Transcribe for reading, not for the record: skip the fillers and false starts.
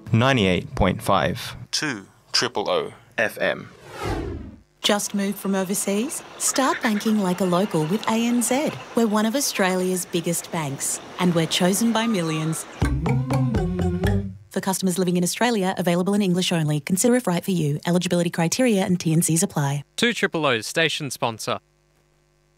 98.5. 2 Triple O FM. Just moved from overseas? Start banking like a local with ANZ. We're one of Australia's biggest banks, and we're chosen by millions. For customers living in Australia, available in English only. Consider if right for you. Eligibility criteria and T&Cs apply. 2 Triple O's station sponsor.